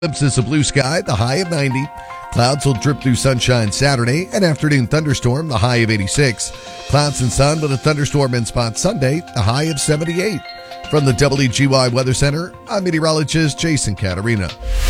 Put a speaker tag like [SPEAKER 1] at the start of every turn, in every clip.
[SPEAKER 1] Glimpses of blue sky, the high of 90. Clouds will drip through sunshine Saturday. An afternoon thunderstorm, the high of 86. Clouds and sun with a thunderstorm in spot Sunday, the high of 78. From the WGY Weather Center, I'm meteorologist Jason Caterina.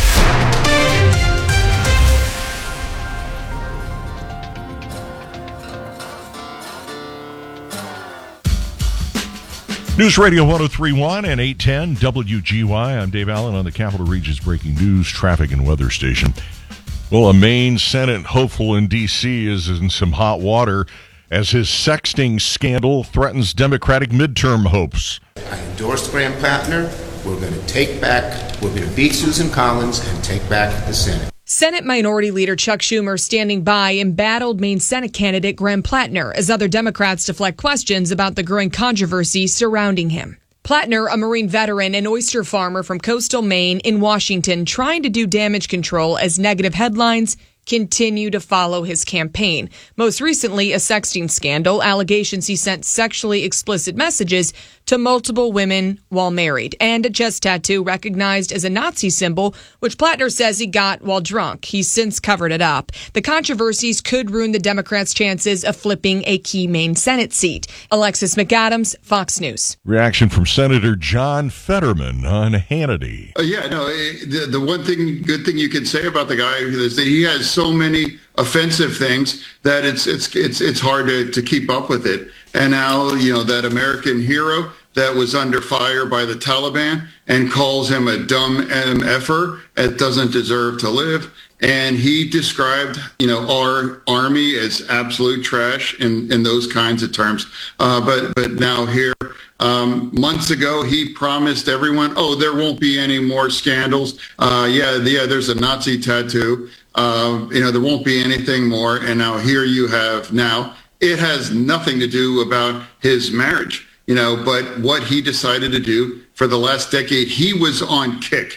[SPEAKER 2] News Radio 103.1 and 810 WGY. I'm Dave Allen on the Capital Region's breaking news, traffic, and weather station. Well, a Maine Senate hopeful in D.C. is in some hot water as his sexting scandal threatens Democratic midterm hopes.
[SPEAKER 3] I endorsed Graham Plattner. We're going to beat Susan Collins and take back the Senate.
[SPEAKER 4] Senate Minority Leader Chuck Schumer standing by embattled Maine Senate candidate Graham Plattner as other Democrats deflect questions about the growing controversy surrounding him. Plattner, a Marine veteran and oyster farmer from coastal Maine in Washington, trying to do damage control as negative headlines continue to follow his campaign. Most recently, a sexting scandal, allegations he sent sexually explicit messages to multiple women while married, and a chest tattoo recognized as a Nazi symbol, which Plattner says he got while drunk. He's since covered it up. The controversies could ruin the Democrats' chances of flipping a key Maine Senate seat. Alexis McAdams, Fox News.
[SPEAKER 2] Reaction from Senator John Fetterman on Hannity.
[SPEAKER 5] The one good thing you can say about the guy is that he has so many offensive things that it's hard to keep up with it. And now, that American hero that was under fire by the Taliban and calls him a dumb MFer that doesn't deserve to live. And he described, our army as absolute trash in those kinds of terms. But now here, months ago, he promised everyone, there won't be any more scandals. There's a Nazi tattoo. There won't be anything more. And now here you have it has nothing to do about his marriage, but what he decided to do for the last decade, he was on kick.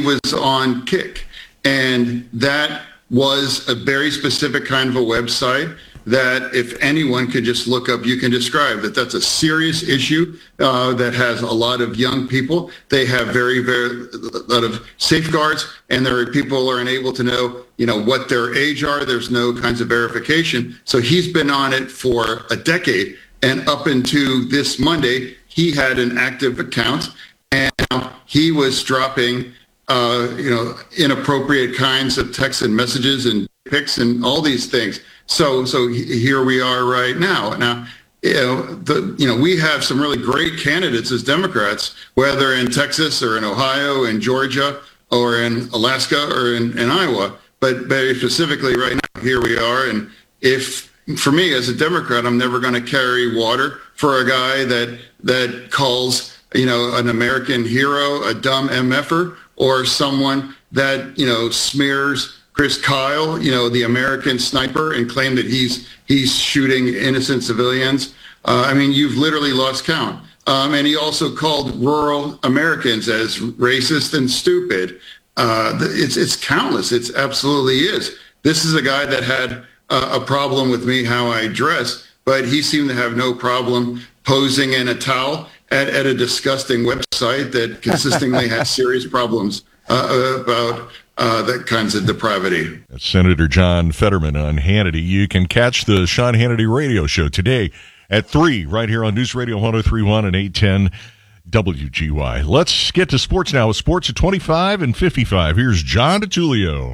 [SPEAKER 5] And that was a very specific kind of a website that if anyone could just look up, you can describe that's a serious issue that has a lot of young people. They have very, very lot of safeguards, and there are people are unable to know, what their age are. There's no kinds of verification. So he's been on it for a decade, and up into this Monday, he had an active account, and he was dropping, inappropriate kinds of texts and messages and pics and all these things. So here we are right now. Now, we have some really great candidates as Democrats, whether in Texas or in Ohio, in Georgia, or in Alaska or in Iowa. But very specifically right now, here we are. And for me as a Democrat, I'm never going to carry water for a guy that calls, an American hero a dumb MFer, or someone that, smears Chris Kyle, the American sniper, and claim that he's shooting innocent civilians. You've literally lost count. And he also called rural Americans as racist and stupid. It's countless. It absolutely is. This is a guy that had a problem with me, how I dress, but he seemed to have no problem posing in a towel at a disgusting website that consistently has serious problems about that kinds of depravity.
[SPEAKER 2] That's Senator John Fetterman on Hannity. You can catch the Sean Hannity radio show today at 3 right here on News Radio 103.1 and 810 WGY. Let's get to sports now with sports at 25 and 55. Here's John DeTulio.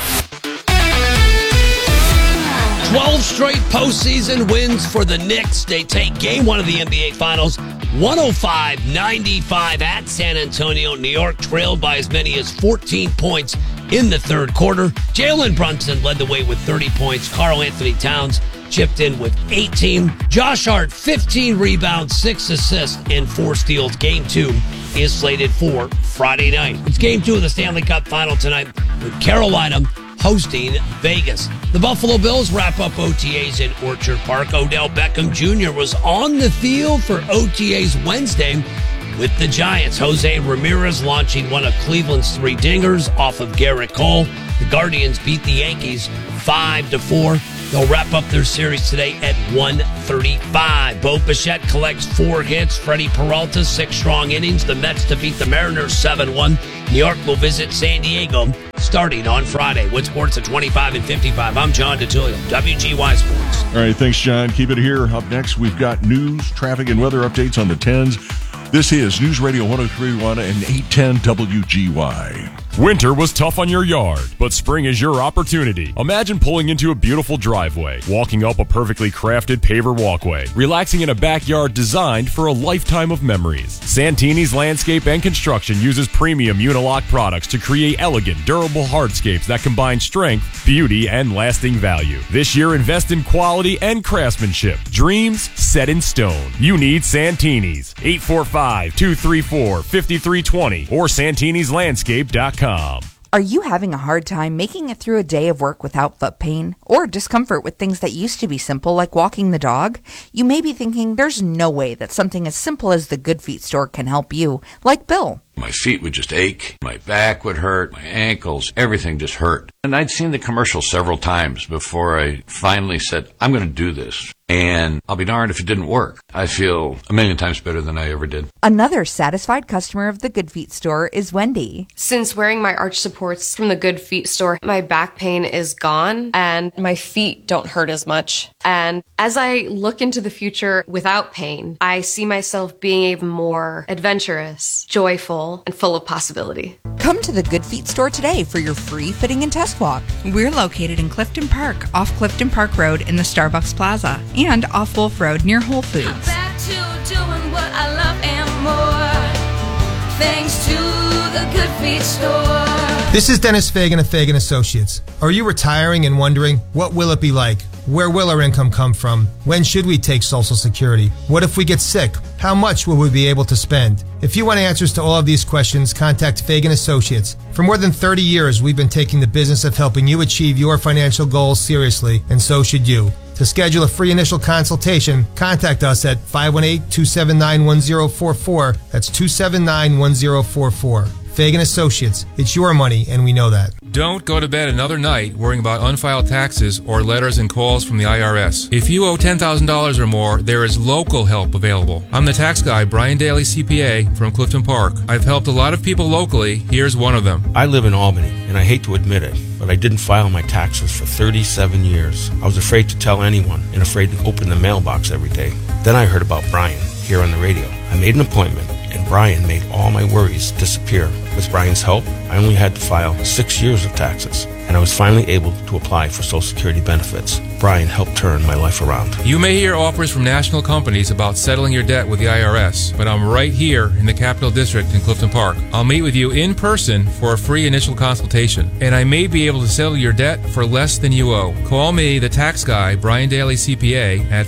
[SPEAKER 6] 12 straight postseason wins for the Knicks. They take game one of the NBA Finals 105-95 at San Antonio. New York trailed by as many as 14 points in the third quarter. Jalen Brunson led the way with 30 points. Karl Anthony Towns chipped in with 18. Josh Hart, 15 rebounds, 6 assists, and 4 steals. Game 2 is slated for Friday night. It's Game 2 of the Stanley Cup Final tonight with Carolina hosting Vegas. The Buffalo Bills wrap up OTAs in Orchard Park. Odell Beckham Jr. was on the field for OTAs Wednesday with the Giants. Jose Ramirez launching one of Cleveland's 3 dingers off of Garrett Cole. The Guardians beat the Yankees 5-4. They'll wrap up their series today at 1:35. Bo Bichette collects 4 hits. Freddie Peralta, 6 strong innings. The Mets defeat the Mariners 7-1. New York will visit San Diego starting on Friday. With sports at 25 and 55, I'm John DeTullio, WGY Sports.
[SPEAKER 2] All right, thanks, John. Keep it here. Up next, we've got news, traffic, and weather updates on the 10s. This is News Radio 103.1 and 810 WGY.
[SPEAKER 7] Winter was tough on your yard, but spring is your opportunity. Imagine pulling into a beautiful driveway, walking up a perfectly crafted paver walkway, relaxing in a backyard designed for a lifetime of memories. Santini's Landscape and Construction uses premium Unilock products to create elegant, durable hardscapes that combine strength, beauty, and lasting value. This year, invest in quality and craftsmanship. Dreams set in stone. You need Santini's. 845-234-5320 or SantinisLandscape.com.
[SPEAKER 8] Are you having a hard time making it through a day of work without foot pain or discomfort with things that used to be simple like walking the dog? You may be thinking there's no way that something as simple as the Good Feet store can help you, like Bill.
[SPEAKER 9] My feet would just ache, my back would hurt, my ankles, everything just hurt. And I'd seen the commercial several times before I finally said, I'm going to do this. And I'll be darned if it didn't work. I feel a million times better than I ever did.
[SPEAKER 8] Another satisfied customer of the Good Feet store is Wendy.
[SPEAKER 10] Since wearing my arch supports from the Good Feet store, my back pain is gone and my feet don't hurt as much. And as I look into the future without pain, I see myself being even more adventurous, joyful, and full of possibility.
[SPEAKER 8] Come to the Good Feet store today for your free fitting and test walk.
[SPEAKER 11] We're located in Clifton Park, off Clifton Park Road in the Starbucks Plaza, and off Wolf Road near Whole Foods.
[SPEAKER 12] I'm back to doing what I love and more, thanks to the Good Feet store.
[SPEAKER 13] This is Dennis Fagan of Fagan Associates. Are you retiring and wondering, what will it be like? Where will our income come from? When should we take Social Security? What if we get sick? How much will we be able to spend? If you want answers to all of these questions, contact Fagan Associates. For more than 30 years, we've been taking the business of helping you achieve your financial goals seriously, and so should you. To schedule a free initial consultation, contact us at 518-279-1044. That's 279-1044. Fagan Associates. It's your money, and we know that.
[SPEAKER 14] Don't go to bed another night worrying about unfiled taxes or letters and calls from the IRS. If you owe $10,000 or more, there is local help available. I'm the tax guy, Brian Daly, CPA, from Clifton Park. I've helped a lot of people locally. Here's one of them.
[SPEAKER 15] I live in Albany, and I hate to admit it, but I didn't file my taxes for 37 years. I was afraid to tell anyone and afraid to open the mailbox every day. Then I heard about Brian here on the radio. I made an appointment, and Brian made all my worries disappear. With Brian's help, I only had to file 6 years of taxes, and I was finally able to apply for Social Security benefits. Brian helped turn my life around.
[SPEAKER 14] You may hear offers from national companies about settling your debt with the IRS, but I'm right here in the Capital District in Clifton Park. I'll meet with you in person for a free initial consultation, and I may be able to settle your debt for less than you owe. Call me, the tax guy, Brian Daly, CPA, at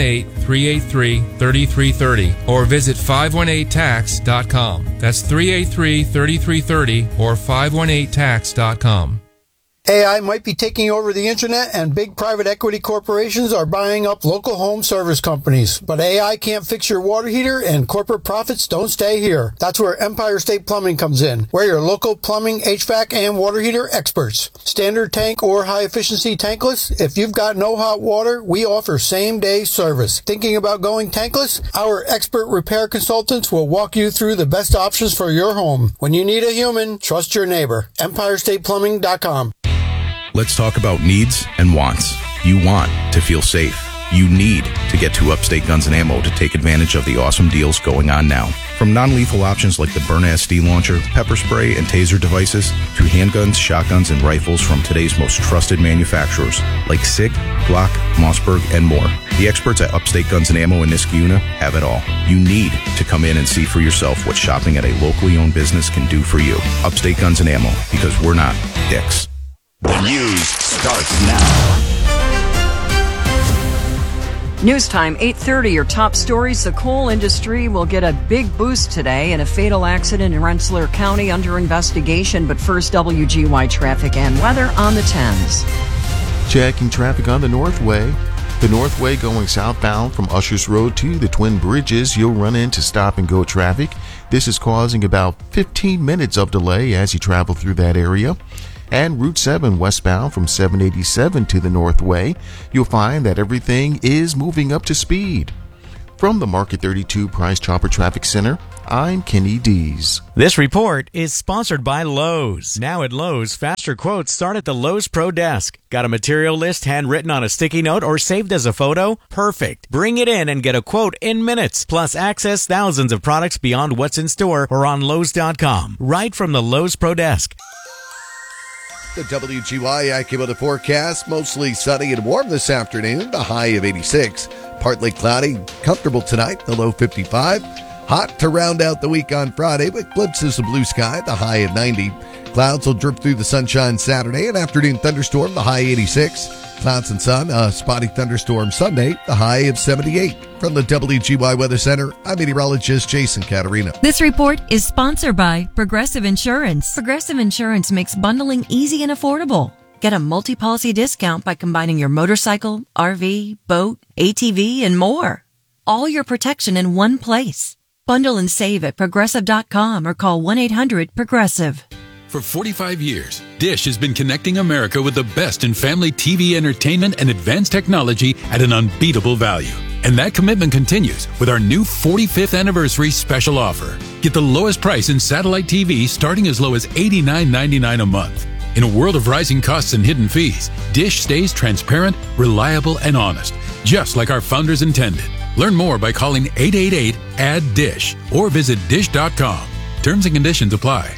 [SPEAKER 14] 518-383-3330, or visit 518tax.com. That's 383-3330 or 518tax.com.
[SPEAKER 16] AI might be taking over the internet, and big private equity corporations are buying up local home service companies. But AI can't fix your water heater, and corporate profits don't stay here. That's where Empire State Plumbing comes in. We're your local plumbing, HVAC, and water heater experts. Standard tank or high-efficiency tankless? If you've got no hot water, we offer same-day service. Thinking about going tankless? Our expert repair consultants will walk you through the best options for your home. When you need a human, trust your neighbor. EmpireStatePlumbing.com.
[SPEAKER 17] Let's talk about needs and wants. You want to feel safe. You need to get to Upstate Guns and Ammo to take advantage of the awesome deals going on now. From non-lethal options like the Byrna SD launcher, pepper spray, and taser devices, to handguns, shotguns, and rifles from today's most trusted manufacturers like SIG, Glock, Mossberg, and more. The experts at Upstate Guns and Ammo in Niskayuna have it all. You need to come in and see for yourself what shopping at a locally owned business can do for you. Upstate Guns and Ammo, because we're not dicks.
[SPEAKER 18] The news starts now.
[SPEAKER 19] News time, 8:30. Your top stories. The coal industry will get a big boost today in a fatal accident in Rensselaer County under investigation. But first, WGY traffic and weather on the 10s.
[SPEAKER 20] Checking traffic on the Northway. The Northway going southbound from Ushers Road to the Twin Bridges, you'll run into stop-and-go traffic. This is causing about 15 minutes of delay as you travel through that area. And Route 7 westbound from 787 to the Northway, you'll find that everything is moving up to speed. From the Market 32 Price Chopper Traffic Center, I'm Kenny Dees.
[SPEAKER 21] This report is sponsored by Lowe's. Now at Lowe's, faster quotes start at the Lowe's Pro Desk. Got a material list handwritten on a sticky note or saved as a photo? Perfect. Bring it in and get a quote in minutes. Plus, access thousands of products beyond what's in store or on Lowe's.com. Right from the Lowe's Pro Desk.
[SPEAKER 1] The WGY AccuWeather forecast, mostly sunny and warm this afternoon, the high of 86. Partly cloudy, comfortable tonight, the low 55. Hot to round out the week on Friday, with glimpses of blue sky, the high of 90. Clouds will drip through the sunshine Saturday, an afternoon thunderstorm, the high 86. Clouds and sun, a spotty thunderstorm Sunday, the high of 78. From the WGY Weather Center, I'm meteorologist Jason Caterina.
[SPEAKER 22] This report is sponsored by Progressive Insurance. Progressive Insurance makes bundling easy and affordable. Get a multi-policy discount by combining your motorcycle, RV, boat, ATV, and more. All your protection in one place. Bundle and save at Progressive.com or call 1-800-PROGRESSIVE.
[SPEAKER 23] For 45 years, Dish has been connecting America with the best in family TV entertainment and advanced technology at an unbeatable value. And that commitment continues with our new 45th anniversary special offer. Get the lowest price in satellite TV starting as low as $89.99 a month. In a world of rising costs and hidden fees, Dish stays transparent, reliable, and honest, just like our founders intended. Learn more by calling 888-ADD-DISH or visit dish.com. Terms and conditions apply.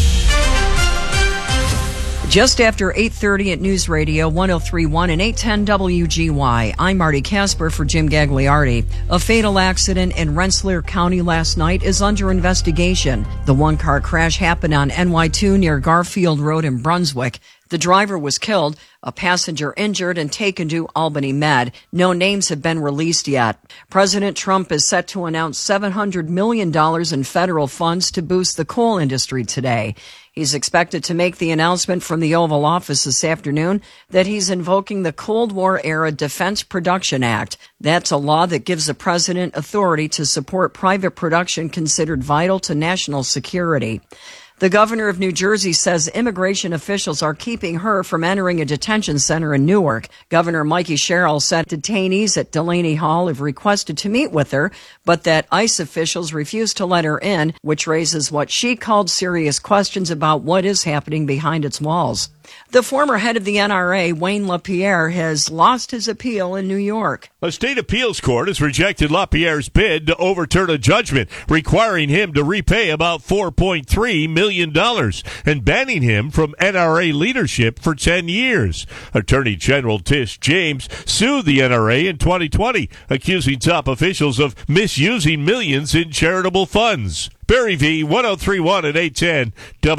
[SPEAKER 19] Just after 8:30 at News Radio 103.1 and 810 WGY, I'm Marty Casper for Jim Gagliardi. A fatal accident in Rensselaer County last night is under investigation. The one-car crash happened on NY2 near Garfield Road in Brunswick. The driver was killed, a passenger injured and taken to Albany Med. No names have been released yet. President Trump is set to announce $700 million in federal funds to boost the coal industry today. He's expected to make the announcement from the Oval Office this afternoon that he's invoking the Cold War-era Defense Production Act. That's a law that gives the president authority to support private production considered vital to national security. The governor of New Jersey says immigration officials are keeping her from entering a detention center in Newark. Governor Mikey Sherrill said detainees at Delaney Hall have requested to meet with her, but that ICE officials refused to let her in, which raises what she called serious questions about what is happening behind its walls. The former head of the NRA, Wayne LaPierre, has lost his appeal in New York.
[SPEAKER 24] A state appeals court has rejected LaPierre's bid to overturn a judgment requiring him to repay about $4.3 million and banning him from NRA leadership for 10 years. Attorney General Tish James sued the NRA in 2020, accusing top officials of misusing millions in charitable funds. Barry V, 103.1 and 810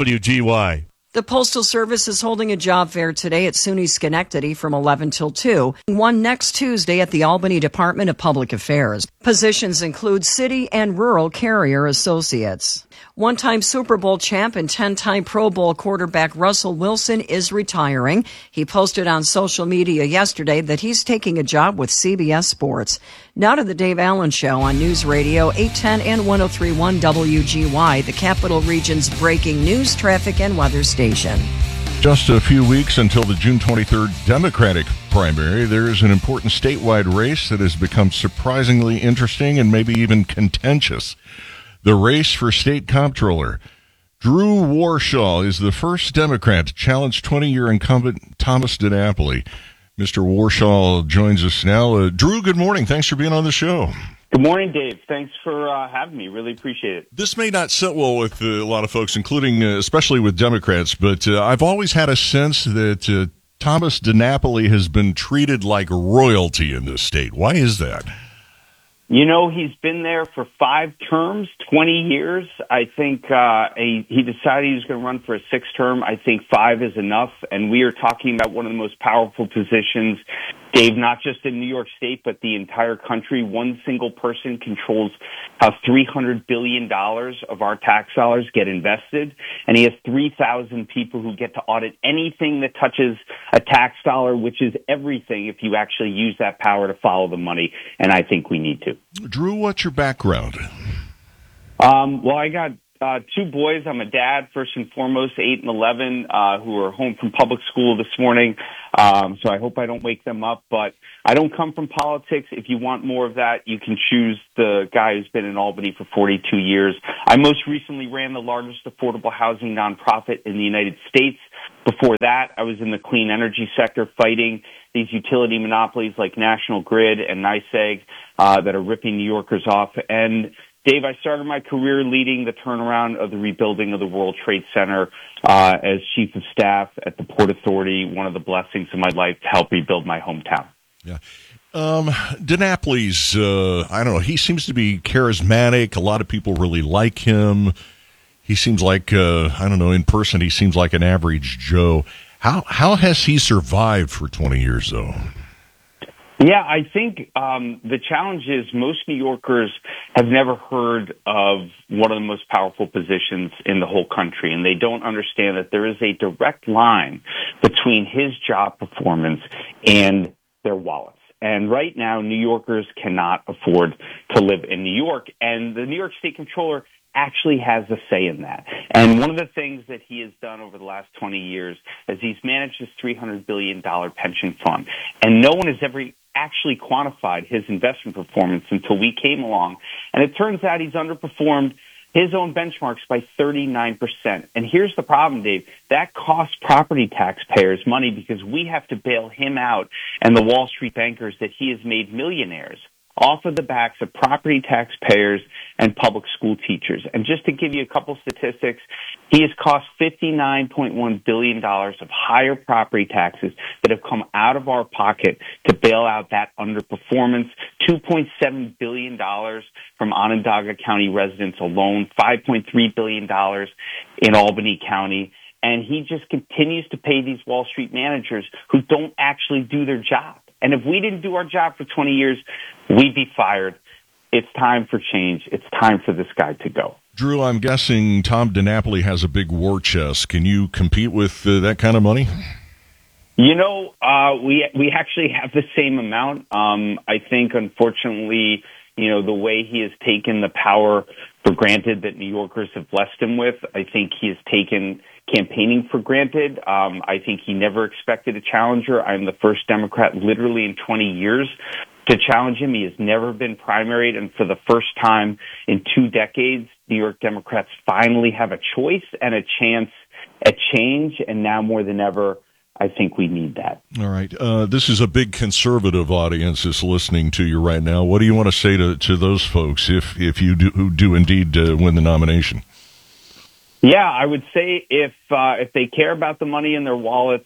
[SPEAKER 24] WGY.
[SPEAKER 19] The Postal Service is holding a job fair today at SUNY Schenectady from 11 till 2, one next Tuesday at the Albany Department of Public Affairs. Positions include city and rural carrier associates. One-time Super Bowl champ and 10-time Pro Bowl quarterback Russell Wilson is retiring. He posted on social media yesterday that he's taking a job with CBS Sports. Now to the Dave Allen Show on News Radio 810 and 103.1 WGY, the Capital Region's breaking news, traffic, and weather station.
[SPEAKER 2] Just a few weeks until the June 23rd Democratic primary, there is an important statewide race that has become surprisingly interesting and maybe even contentious. The race for state comptroller. Drew Warshaw is the first Democrat to challenge 20-year incumbent Thomas DiNapoli. Mr. Warshaw joins us now. Drew, good morning. Thanks for being on the show.
[SPEAKER 25] Good morning, Dave. Thanks for having me. Really appreciate it.
[SPEAKER 2] This may not sit well with a lot of folks, including especially with Democrats, but I've always had a sense that Thomas DiNapoli has been treated like royalty in this state. Why is that?
[SPEAKER 25] You know, he's been there for 5 terms, 20 years. I think he decided he was going to run for a 6th term. I think 5 is enough. And we are talking about one of the most powerful positions, Dave, not just in New York State, but the entire country. One single person controls how $300 billion of our tax dollars get invested. And he has 3,000 people who get to audit anything that touches a tax dollar, which is everything if you actually use that power to follow the money. And I think we need to.
[SPEAKER 2] Drew, what's your background?
[SPEAKER 25] Well, I got two boys. I'm a dad, first and foremost, 8 and 11, who are home from public school this morning. So I hope I don't wake them up. But I don't come from politics. If you want more of that, you can choose the guy who's been in Albany for 42 years. I most recently ran the largest affordable housing nonprofit in the United States. Before that, I was in the clean energy sector fighting these utility monopolies like National Grid and NYSEG that are ripping New Yorkers off. And Dave, I started my career leading the turnaround of the rebuilding of the World Trade Center as chief of staff at the Port Authority, one of the blessings of my life to help rebuild my hometown.
[SPEAKER 2] Yeah. DiNapoli's, I don't know, he seems to be charismatic. A lot of people really like him. He seems like, I don't know, in person he seems like an average Joe. How has he survived for 20 years, though?
[SPEAKER 25] Yeah, I think the challenge is most New Yorkers have never heard of one of the most powerful positions in the whole country, and they don't understand that there is a direct line between his job performance and their wallets. And right now, New Yorkers cannot afford to live in New York, and the New York State Comptroller actually has a say in that. And one of the things that he has done over the last 20 years is he's managed his $300 billion pension fund. And no one has ever actually quantified his investment performance until we came along. And it turns out he's underperformed his own benchmarks by 39%. And here's the problem, Dave. That costs property taxpayers money because we have to bail him out and the Wall Street bankers that he has made millionaires off of the backs of property taxpayers and public school teachers. And just to give you a couple statistics, he has cost $59.1 billion of higher property taxes that have come out of our pocket to bail out that underperformance, $2.7 billion from Onondaga County residents alone, $5.3 billion in Albany County. And he just continues to pay these Wall Street managers who don't actually do their job. And if we didn't do our job for 20 years, we'd be fired. It's time for change. It's time for this guy to go.
[SPEAKER 2] Drew, I'm guessing Tom DiNapoli has a big war chest. Can you compete with that kind of money?
[SPEAKER 25] You know, we actually have the same amount. I think, unfortunately, you know, the way he has taken the power for granted that New Yorkers have blessed him with, I think he has taken campaigning for granted. I think he never expected a challenger. I'm the first Democrat literally in 20 years to challenge him. He has never been primaried, and for the first time in 2 decades, New York Democrats finally have a choice and a chance at change, and now more than ever, I think we need that.
[SPEAKER 2] All right. This is a big conservative audience that's listening to you right now. What do you want to say to those folks if you do indeed win the nomination?
[SPEAKER 25] Yeah, I would say if they care about the money in their wallets,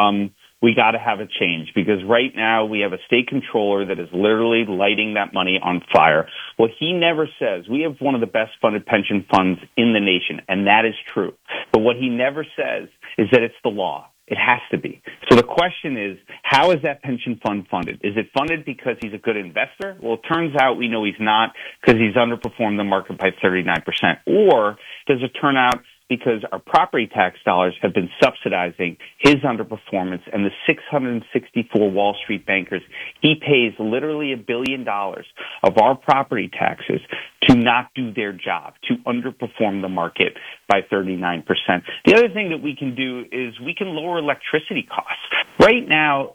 [SPEAKER 25] we got to have a change, because right now we have a state controller that is literally lighting that money on fire. What he never says, we have one of the best funded pension funds in the nation, and that is true. But what he never says is that it's the law. It has to be. So the question is, how is that pension fund funded? Is it funded because he's a good investor? Well, it turns out we know he's not, because he's underperformed the market by 39%. Or does it turn out because our property tax dollars have been subsidizing his underperformance, and the 664 Wall Street bankers he pays literally $1 billion of our property taxes to not do their job, to underperform the market by 39%. The other thing that we can do is we can lower electricity costs. Right now,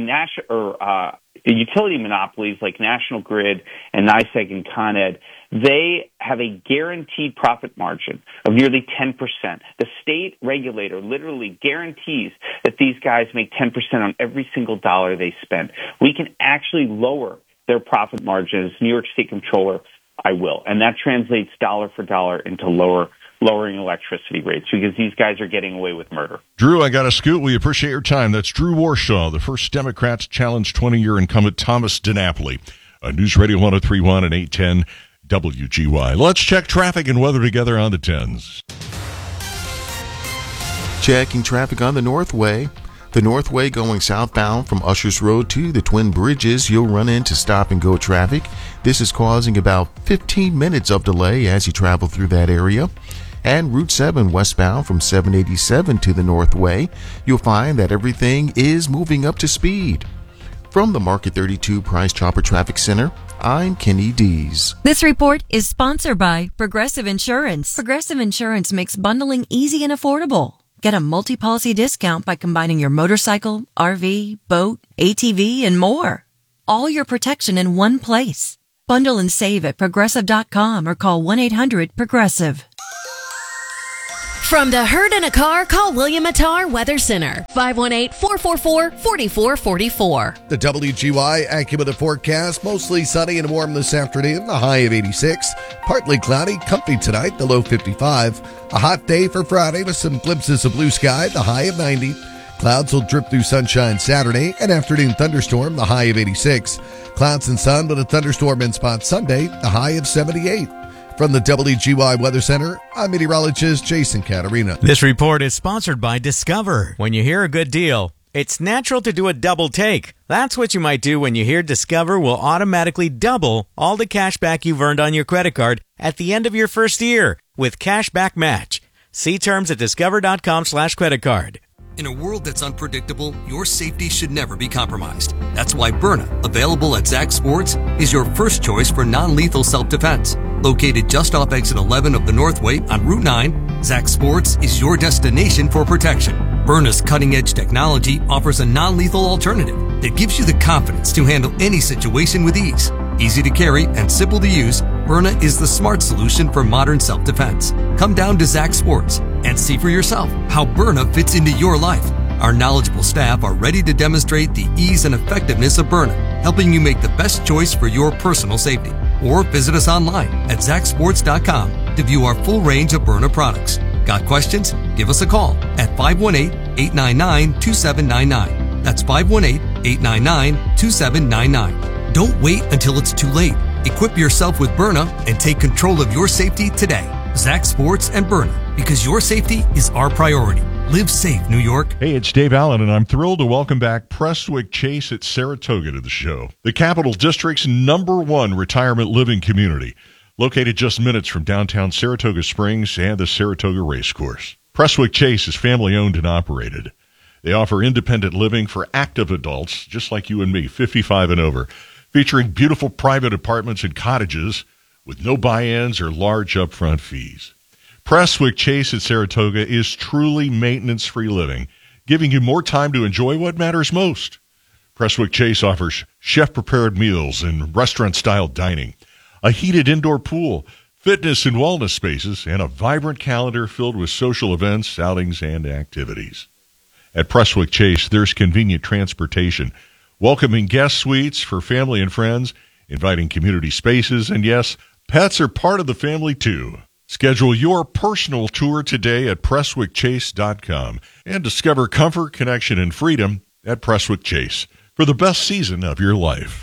[SPEAKER 25] utility monopolies like National Grid and NYSEG and Con Ed, they have a guaranteed profit margin of nearly 10%. The state regulator literally guarantees that these guys make 10% on every single dollar they spend. We can actually lower their profit margins. New York State Comptroller, I will. And that translates dollar for dollar into lowering electricity rates, because these guys are getting away with murder.
[SPEAKER 2] Drew, I got to scoot. We appreciate your time. That's Drew Warshaw, the first Democrat to challenge 20-year incumbent Thomas DiNapoli. News Radio 103.1 and 810 WGY. Let's check traffic and weather together on the 10s.
[SPEAKER 20] Checking traffic on the Northway. The Northway going southbound from Ushers Road to the Twin Bridges, you'll run into stop-and-go traffic. This is causing about 15 minutes of delay as you travel through that area. And Route 7 westbound from 787 to the Northway, you'll find that everything is moving up to speed. From the Market 32 Price Chopper Traffic Center, I'm Kenny Dees.
[SPEAKER 22] This report is sponsored by Progressive Insurance. Progressive Insurance makes bundling easy and affordable. Get a multi-policy discount by combining your motorcycle, RV, boat, ATV, and more. All your protection in one place. Bundle and save at Progressive.com or call 1-800-PROGRESSIVE.
[SPEAKER 3] From the herd in a car, call William Attar Weather Center, 518-444-4444.
[SPEAKER 1] The WGY AccuWeather forecast, mostly sunny and warm this afternoon, the high of 86. Partly cloudy, comfy tonight, the low 55. A hot day for Friday with some glimpses of blue sky, the high of 90. Clouds will drip through sunshine Saturday, an afternoon thunderstorm, the high of 86. Clouds and sun with a thunderstorm in spot Sunday, the high of 78. From the WGY Weather Center, I'm meteorologist Jason Caterina.
[SPEAKER 21] This report is sponsored by Discover. When you hear a good deal, it's natural to do a double take. That's what you might do when you hear Discover will automatically double all the cash back you've earned on your credit card at the end of your first year with Cashback Match. See terms at discover.com/creditcard.
[SPEAKER 4] In a world that's unpredictable, your safety should never be compromised. That's why Byrna, available at Zach Sports, is your first choice for non-lethal self-defense. Located just off exit 11 of the Northway on Route 9, Zach Sports is your destination for protection. Byrna's cutting-edge technology offers a non-lethal alternative that gives you the confidence to handle any situation with ease. Easy to carry and simple to use, Byrna is the smart solution for modern self-defense. Come down to Zach Sports and see for yourself how Byrna fits into your life. Our knowledgeable staff are ready to demonstrate the ease and effectiveness of Byrna, helping you make the best choice for your personal safety. Or visit us online at ZachSports.com to view our full range of Byrna products. Got questions? Give us a call at 518-899-2799. That's 518-899-2799. Don't wait until it's too late. Equip yourself with Byrna and take control of your safety today. Zach Sports and Byrna, because your safety is our priority. Live safe, New York.
[SPEAKER 2] Hey, it's Dave Allen, and I'm thrilled to welcome back Prestwick Chase at Saratoga to the show. The Capital District's #1 retirement living community, located just minutes from downtown Saratoga Springs and the Saratoga Racecourse. Prestwick Chase is family-owned and operated. They offer independent living for active adults, just like you and me, 55 and over, featuring beautiful private apartments and cottages with no buy-ins or large upfront fees. Prestwick Chase at Saratoga is truly maintenance-free living, giving you more time to enjoy what matters most. Prestwick Chase offers chef-prepared meals and restaurant-style dining, a heated indoor pool, fitness and wellness spaces, and a vibrant calendar filled with social events, outings, and activities. At Prestwick Chase, there's convenient transportation, welcoming guest suites for family and friends, inviting community spaces, and yes, pets are part of the family too. Schedule your personal tour today at PrestwickChase.com and discover comfort, connection, and freedom at Prestwick Chase for the best season of your life.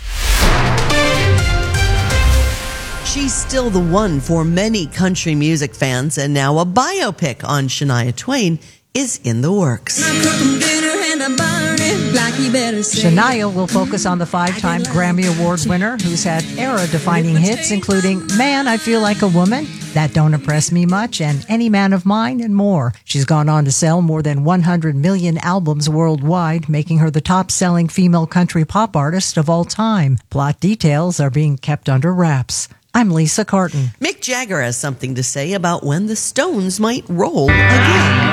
[SPEAKER 5] She's still the one for many country music fans, and now a biopic on Shania Twain is in the works.
[SPEAKER 6] Shania will focus on the 5-time Grammy Award winner who's had era-defining hits, including Man, I Feel Like a Woman, That Don't Impress Me Much, and Any Man of Mine, and more. She's gone on to sell more than 100 million albums worldwide, making her the top-selling female country pop artist of all time. Plot details are being kept under wraps. I'm Lisa Carton.
[SPEAKER 5] Mick Jagger has something to say about when the Stones might roll again.